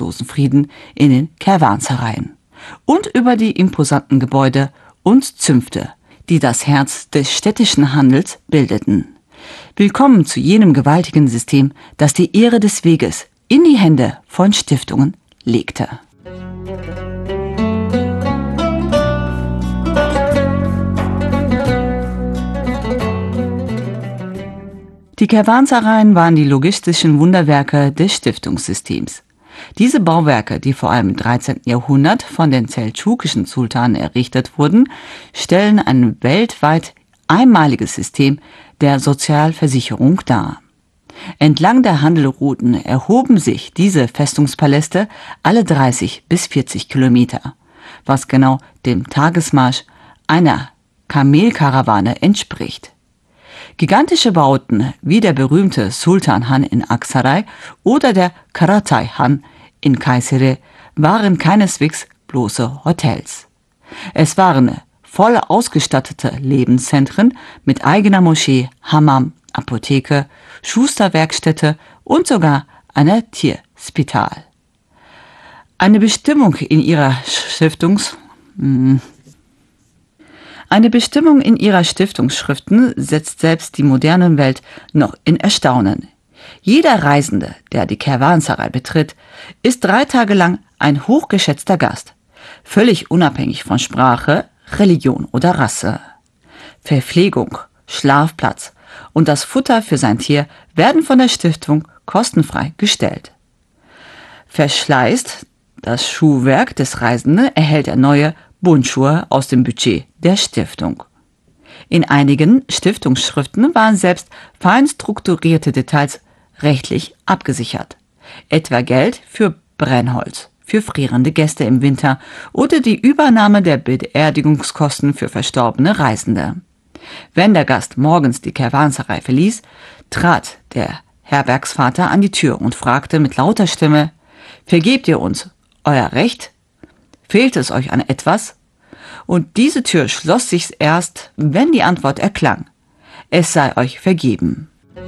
bedingungslosen Frieden in den Kervansarayen und über die imposanten Gebäude und Zünfte, die das Herz des städtischen Handels bildeten. Willkommen zu jenem gewaltigen System, das die Ehre des Weges in die Hände von Stiftungen legte. Die Kervansarayen waren die logistischen Wunderwerke des Stiftungssystems. Diese Bauwerke, die vor allem im 13. Jahrhundert von den seldschukischen Sultanen errichtet wurden, stellen ein weltweit einmaliges System der Sozialversicherung dar. Entlang der Handelrouten erhoben sich diese Festungspaläste alle 30 bis 40 Kilometer, was genau dem Tagesmarsch einer Kamelkarawane entspricht. Gigantische Bauten wie der berühmte Sultan Han in Aksaray oder der Karatay Han in Kayseri waren keineswegs bloße Hotels. Es waren voll ausgestattete Lebenszentren mit eigener Moschee, Hammam, Apotheke, Schusterwerkstätte und sogar einer Tierspital. Eine Bestimmung in ihrer Stiftungsschriften setzt selbst die moderne Welt noch in Erstaunen. Jeder Reisende, der die Kervansaray betritt, ist 3 Tage lang ein hochgeschätzter Gast, völlig unabhängig von Sprache, Religion oder Rasse. Verpflegung, Schlafplatz und das Futter für sein Tier werden von der Stiftung kostenfrei gestellt. Verschleißt das Schuhwerk des Reisenden, erhält er neue Bundschuhe aus dem Budget der Stiftung. In einigen Stiftungsschriften waren selbst fein strukturierte Details rechtlich abgesichert, etwa Geld für Brennholz, für frierende Gäste im Winter oder die Übernahme der Beerdigungskosten für verstorbene Reisende. Wenn der Gast morgens die Kervansaray verließ, trat der Herbergsvater an die Tür und fragte mit lauter Stimme: »Vergebt ihr uns euer Recht? Fehlt es euch an etwas?« Und diese Tür schloss sich erst, wenn die Antwort erklang: »Es sei euch vergeben.«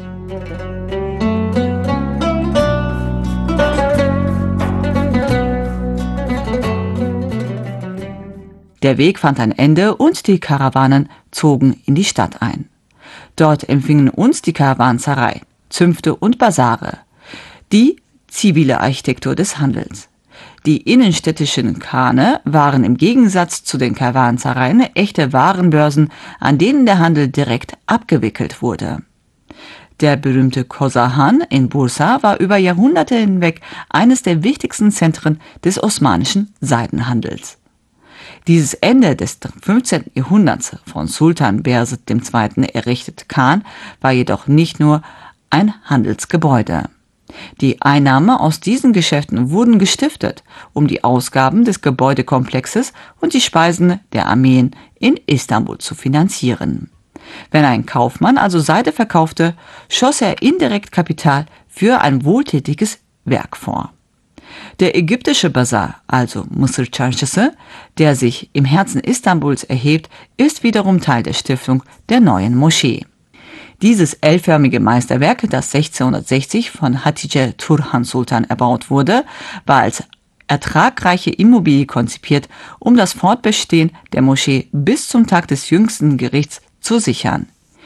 Der Weg fand ein Ende und die Karawanen zogen in die Stadt ein. Dort empfingen uns die Kervansaray, Zünfte und Basare, die zivile Architektur des Handels. Die innenstädtischen Khane waren im Gegensatz zu den Kervansarayen echte Warenbörsen, an denen der Handel direkt abgewickelt wurde. Der berühmte Kosahan in Bursa war über Jahrhunderte hinweg eines der wichtigsten Zentren des osmanischen Seidenhandels. Dieses Ende des 15. Jahrhunderts von Sultan Bayezid II. Errichtete Khan war jedoch nicht nur ein Handelsgebäude. Die Einnahmen aus diesen Geschäften wurden gestiftet, um die Ausgaben des Gebäudekomplexes und die Speisen der Armeen in Istanbul zu finanzieren. Wenn ein Kaufmann also Seide verkaufte, schoss er indirekt Kapital für ein wohltätiges Werk vor. Der ägyptische Basar, also Mısır Çarşısı, der sich im Herzen Istanbuls erhebt, ist wiederum Teil der Stiftung der neuen Moschee. Dieses L-förmige Meisterwerk, das 1660 von Hatice Turhan Sultan erbaut wurde, war als ertragreiche Immobilie konzipiert, um das Fortbestehen der Moschee bis zum Tag des jüngsten Gerichts zu sichern.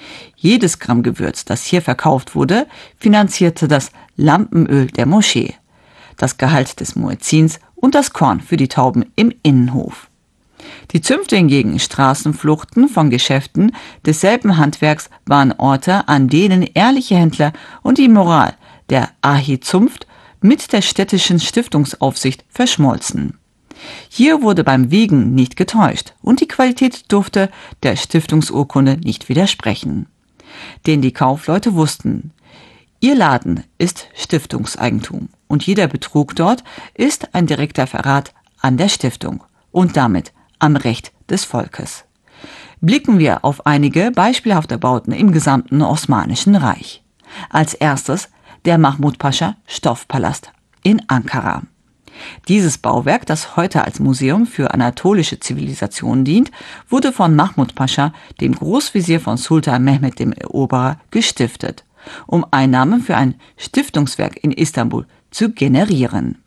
Jedes Gramm Gewürz, das hier verkauft wurde, finanzierte das Lampenöl der Moschee, das Gehalt des Muezzins und das Korn für die Tauben im Innenhof. Die Zünfte hingegen, Straßenfluchten von Geschäften desselben Handwerks, waren Orte, an denen ehrliche Händler und die Moral der Ahi-Zunft mit der städtischen Stiftungsaufsicht verschmolzen. Hier wurde beim Wiegen nicht getäuscht und die Qualität durfte der Stiftungsurkunde nicht widersprechen. Denn die Kaufleute wussten, ihr Laden ist Stiftungseigentum und jeder Betrug dort ist ein direkter Verrat an der Stiftung und damit am Recht des Volkes. Blicken wir auf einige beispielhafte Bauten im gesamten Osmanischen Reich. Als erstes der Mahmud Pascha Stoffpalast in Ankara. Dieses Bauwerk, das heute als Museum für anatolische Zivilisation dient, wurde von Mahmud Pascha, dem Großvezier von Sultan Mehmed dem Eroberer, gestiftet, um Einnahmen für ein Stiftungswerk in Istanbul zu generieren.